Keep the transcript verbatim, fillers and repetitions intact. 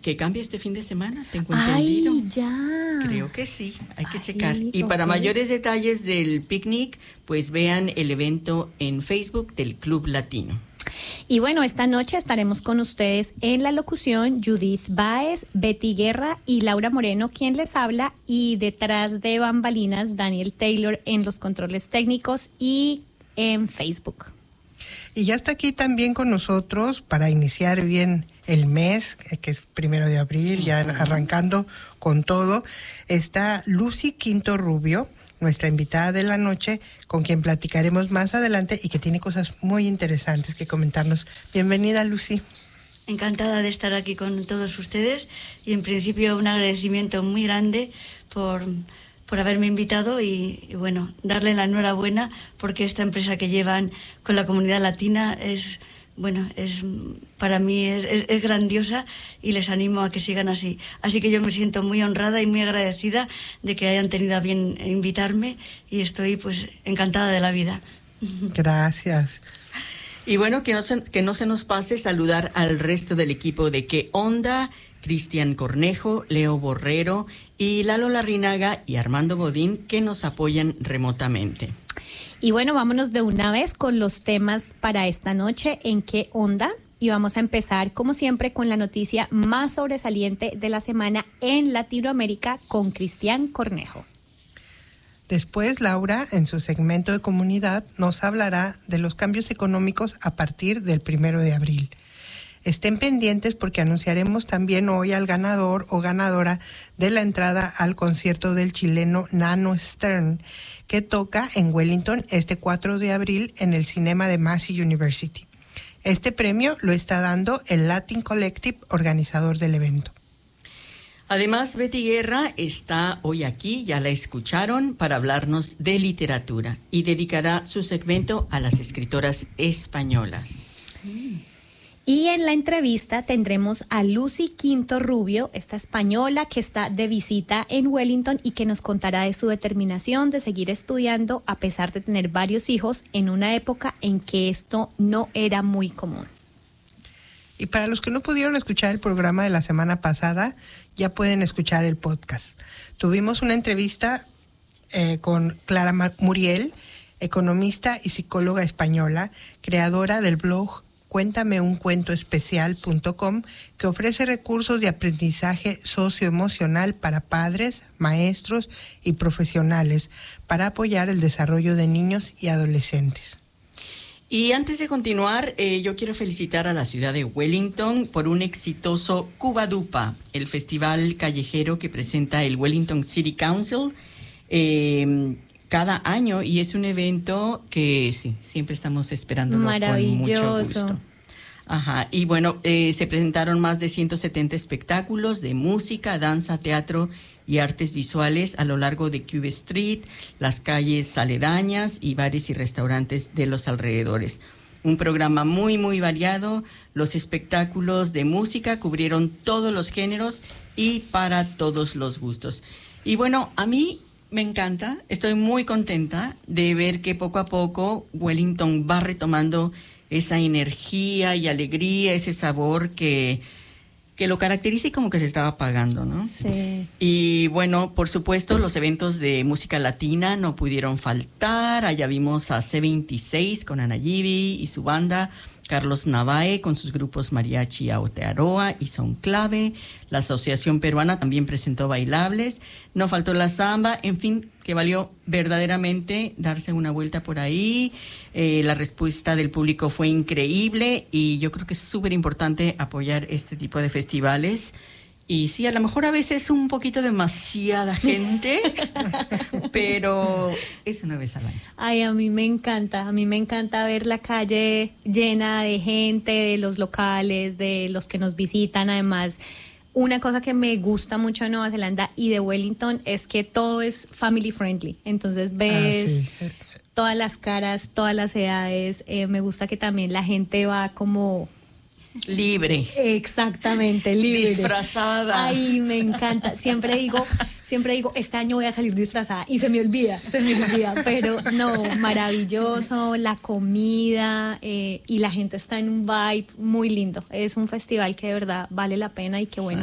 que cambia este fin de semana, tengo Ay, entendido. ya. Creo que sí, hay que Ay, checar. Y ok. para mayores detalles del picnic, pues vean el evento en Facebook del Club Latino. Y bueno, esta noche estaremos con ustedes en la locución Judith Báez, Betty Guerra y Laura Moreno, quien les habla, y detrás de bambalinas Daniel Taylor en los controles técnicos y en Facebook. Y ya está aquí también con nosotros para iniciar bien el mes, que es primero de abril, ya arrancando con todo, está Lucy Quinto Rubio, nuestra invitada de la noche, con quien platicaremos más adelante y que tiene cosas muy interesantes que comentarnos. Bienvenida, Lucy. Encantada de estar aquí con todos ustedes y en principio un agradecimiento muy grande por, por haberme invitado y, y bueno, darle la enhorabuena porque esta empresa que llevan con la comunidad latina es... Bueno, es para mí es, es, es grandiosa y les animo a que sigan así. Así que yo me siento muy honrada y muy agradecida de que hayan tenido a bien invitarme y estoy pues encantada de la vida. Gracias. Y bueno, que no se, que no se nos pase saludar al resto del equipo de Qué Onda, Cristian Cornejo, Leo Borrero y Lalo Larrinaga y Armando Bodín, que nos apoyan remotamente. Y bueno, vámonos de una vez con los temas para esta noche en Qué Onda. Y vamos a empezar, como siempre, con la noticia más sobresaliente de la semana en Latinoamérica con Cristian Cornejo. Después, Laura, en su segmento de comunidad, nos hablará de los cambios económicos a partir del primero de abril. Estén pendientes porque anunciaremos también hoy al ganador o ganadora de la entrada al concierto del chileno Nano Stern, que toca en Wellington este cuatro de abril en el Cinema de Massey University. Este premio lo está dando el Latin Collective, organizador del evento. Además, Betty Guerra está hoy aquí, ya la escucharon, para hablarnos de literatura y dedicará su segmento a las escritoras españolas. Mm. Y en la entrevista tendremos a Lucy Quinto Rubio, esta española que está de visita en Wellington y que nos contará de su determinación de seguir estudiando a pesar de tener varios hijos en una época en que esto no era muy común. Y para los que no pudieron escuchar el programa de la semana pasada, ya pueden escuchar el podcast. Tuvimos una entrevista eh, con Clara Muriel, economista y psicóloga española, creadora del blog cuéntame un cuento especial punto com, que ofrece recursos de aprendizaje socioemocional para padres, maestros y profesionales para apoyar el desarrollo de niños y adolescentes. Y antes de continuar, eh, yo quiero felicitar a la ciudad de Wellington por un exitoso Cuba Dupa, el festival callejero que presenta el Wellington City Council eh, cada año, y es un evento que sí, siempre estamos esperando con mucho gusto. Ajá, y bueno, eh, se presentaron más de ciento setenta espectáculos de música, danza, teatro y artes visuales a lo largo de Cube Street, las calles aledañas y bares y restaurantes de los alrededores. Un programa muy, muy variado. Los espectáculos de música cubrieron todos los géneros y para todos los gustos. Y bueno, a mí me encanta, estoy muy contenta de ver que poco a poco Wellington va retomando esa energía y alegría, ese sabor que, que lo caracteriza y como que se estaba apagando, ¿no? Sí. Y bueno, por supuesto, los eventos de música latina no pudieron faltar. Allá vimos a C veintiséis con Ana Gibi y su banda, Carlos Navae con sus grupos Mariachi Aotearoa y Son Clave. La Asociación Peruana también presentó bailables. No faltó la samba. En fin, que valió verdaderamente darse una vuelta por ahí. Eh, la respuesta del público fue increíble y yo creo que es súper importante apoyar este tipo de festivales. Y sí, a lo mejor a veces un poquito demasiada gente, pero es una vez al año. Ay, a mí me encanta, a mí me encanta ver la calle llena de gente, de los locales, de los que nos visitan. Además, una cosa que me gusta mucho de Nueva Zelanda y de Wellington es que todo es family friendly. Entonces ves ah, sí. todas las caras, todas las edades. Eh, me gusta que también la gente va como... libre. Exactamente, libre. Disfrazada. Ay, me encanta. Siempre digo, siempre digo, este año voy a salir disfrazada y se me olvida, se me olvida. Pero no, maravilloso, la comida eh, y la gente está en un vibe muy lindo. Es un festival que de verdad vale la pena y qué bueno